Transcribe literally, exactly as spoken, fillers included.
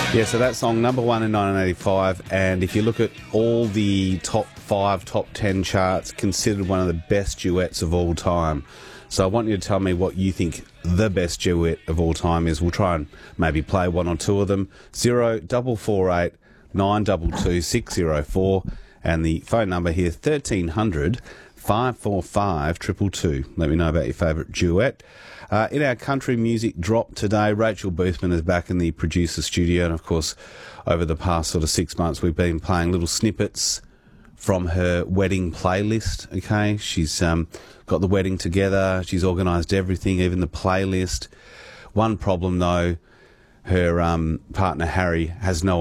Yeah, so that song, number one in nineteen eighty-five, and if you look at all the top five, top ten charts, considered one of the best duets of all time. So I want you to tell me what you think the best duet of all time is. We'll try and maybe play one or two of them. Zero double four eight nine double two six zero four, and the phone number here thirteen hundred five four five triple two. Let me know about your favourite duet. Uh, in our country music drop today, Rachel Boothman is back in the producer studio, and of course, over the past sort of six months, we've been playing little snippets from her wedding playlist. Okay, she's um, got the wedding together. She's organised everything, even the playlist. One problem though, her um, partner Harry has no